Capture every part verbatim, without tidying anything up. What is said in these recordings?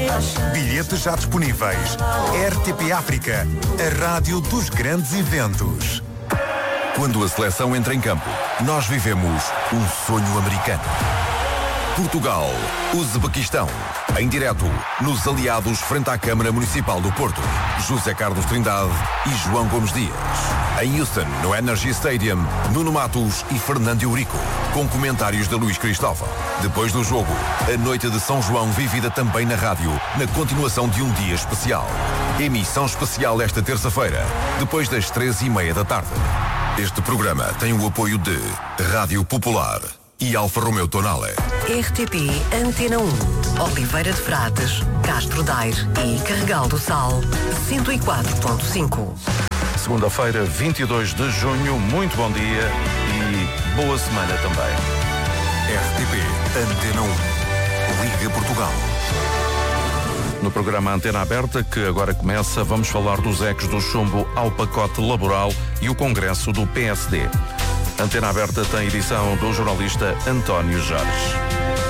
Bilhetes já disponíveis. R T P África, a rádio dos grandes eventos. Quando a seleção entra em campo, nós vivemos um sonho americano. Portugal, Uzbequistão, em direto, nos aliados frente à Câmara Municipal do Porto. José Carlos Trindade e João Gomes Dias. Em Houston, no Energy Stadium, Nuno Matos e Fernando Eurico, com comentários de Luís Cristóvão. Depois do jogo, a noite de São João vivida também na rádio, na continuação de um dia especial. Emissão especial esta terça-feira, depois das treze e meia da tarde. Este programa tem o apoio de Rádio Popular e Alfa Romeo Tonale. R T P Antena um, Oliveira de Frades, Castro Daire e Carregal do Sal, cento e quatro ponto cinco. Segunda-feira, vinte e dois de junho, muito bom dia e boa semana também. R T P Antena um, Liga Portugal. No programa Antena Aberta, que agora começa, vamos falar dos ecos do chumbo ao pacote laboral e o congresso do P S D. Antena Aberta tem edição do jornalista António Jorge.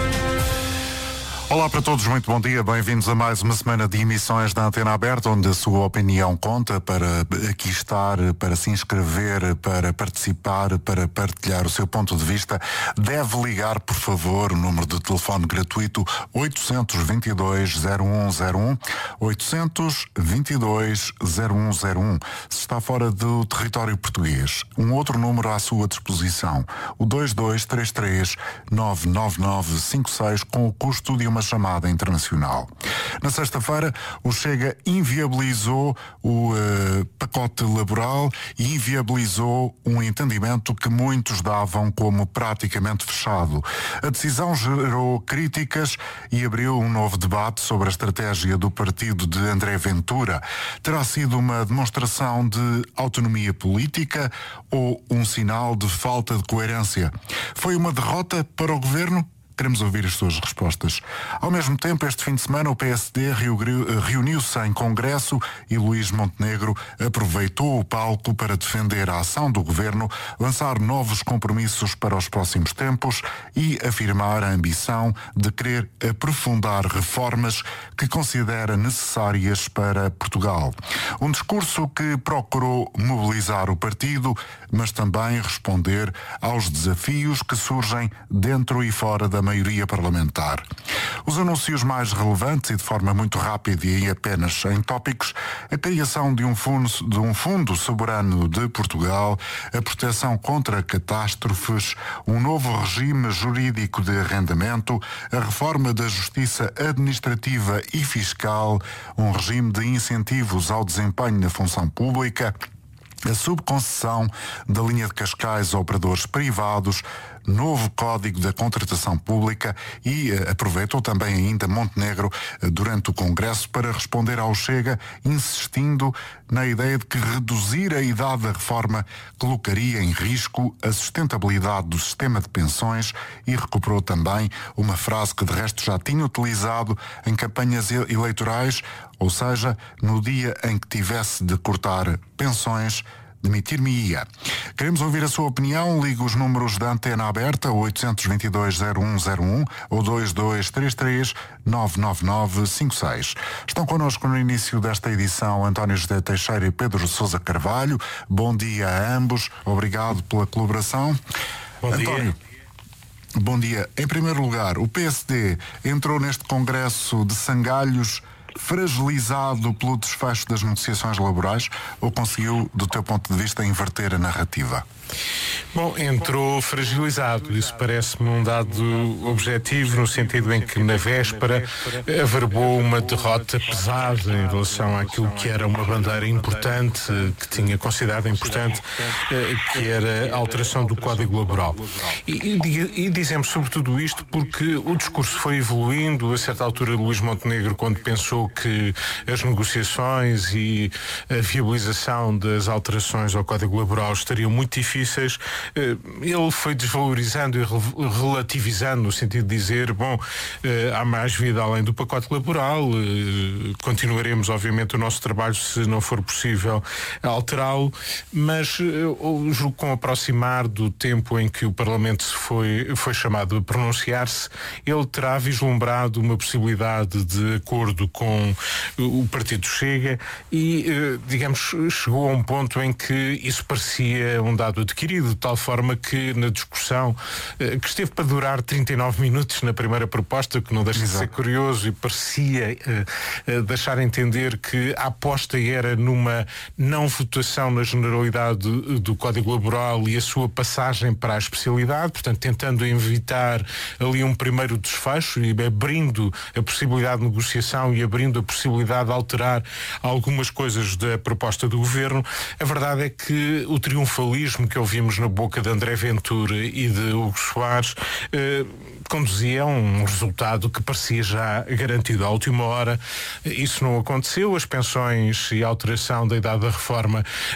Olá para todos, muito bom dia, bem-vindos a mais uma semana de emissões da Antena Aberta, onde a sua opinião conta para aqui estar, para se inscrever, para participar, para partilhar o seu ponto de vista. Deve ligar, por favor, o número de telefone gratuito oitocentos e vinte e dois, zero um zero um, oitocentos e vinte e dois, zero um zero um. Se está fora do território português, um outro número à sua disposição, o dois dois três três, nove nove nove cinco seis, com o custo de uma chamada internacional. Na sexta-feira, o Chega inviabilizou o uh, pacote laboral e inviabilizou um entendimento que muitos davam como praticamente fechado. A decisão gerou críticas e abriu um novo debate sobre a estratégia do partido de André Ventura. Terá sido uma demonstração de autonomia política ou um sinal de falta de coerência? Foi uma derrota para o governo? Queremos ouvir as suas respostas. Ao mesmo tempo, este fim de semana, o P S D reuniu-se em congresso e Luís Montenegro aproveitou o palco para defender a ação do governo, lançar novos compromissos para os próximos tempos e afirmar a ambição de querer aprofundar reformas que considera necessárias para Portugal. Um discurso que procurou mobilizar o partido, mas também responder aos desafios que surgem dentro e fora da maioria parlamentar. Os anúncios mais relevantes e de forma muito rápida e apenas em tópicos: a criação de um fundo, de um fundo soberano de Portugal, a proteção contra catástrofes, um novo regime jurídico de arrendamento, a reforma da justiça administrativa e fiscal, um regime de incentivos ao desempenho na função pública, a subconcessão da linha de Cascais a operadores privados, novo Código da Contratação Pública e uh, aproveitou também ainda Montenegro uh, durante o Congresso para responder ao Chega, insistindo na ideia de que reduzir a idade da reforma colocaria em risco a sustentabilidade do sistema de pensões e recuperou também uma frase que de resto já tinha utilizado em campanhas eleitorais, ou seja, no dia em que tivesse de cortar pensões, demitir-me-ia. Queremos ouvir a sua opinião. Ligue os números da Antena Aberta, oitocentos e vinte e dois, zero um zero um ou dois dois três três, nove nove nove cinco seis. Estão connosco no início desta edição António José Teixeira e Pedro Sousa Carvalho. Bom dia a ambos. Obrigado pela colaboração. Bom António, dia. Bom dia. Em primeiro lugar, o P S D entrou neste congresso de sangalhos fragilizado pelo desfecho das negociações laborais ou conseguiu, do teu ponto de vista, inverter a narrativa? Bom, entrou fragilizado. Isso parece-me um dado objetivo, no sentido em que, na véspera, averbou uma derrota pesada em relação àquilo que era uma bandeira importante, que tinha considerado importante, que era a alteração do Código Laboral. E, e, e dizemos sobretudo isto porque o discurso foi evoluindo. A certa altura, Luís Montenegro, quando pensou achou que as negociações e a viabilização das alterações ao Código Laboral estariam muito difíceis. Ele foi desvalorizando e relativizando, no sentido de dizer, bom, há mais vida além do pacote laboral, continuaremos obviamente o nosso trabalho se não for possível alterá-lo, mas eu julgo que com o aproximar do tempo em que o Parlamento foi, foi chamado a pronunciar-se, ele terá vislumbrado uma possibilidade de acordo com o Partido Chega e, digamos, chegou a um ponto em que isso parecia um dado adquirido, de tal forma que na discussão, que esteve para durar trinta e nove minutos na primeira proposta, que não deixa Exato. de ser curioso e parecia uh, uh, deixar entender que a aposta era numa não votação na generalidade do, do Código Laboral e a sua passagem para a especialidade, portanto tentando evitar ali um primeiro desfecho e abrindo a possibilidade de negociação e abrindo a possibilidade de alterar algumas coisas da proposta do Governo. A verdade é que o triunfalismo que ouvimos na boca de André Ventura e de Hugo Soares eh, conduzia a um resultado que parecia já garantido à última hora. Isso não aconteceu. As pensões e a alteração da idade da reforma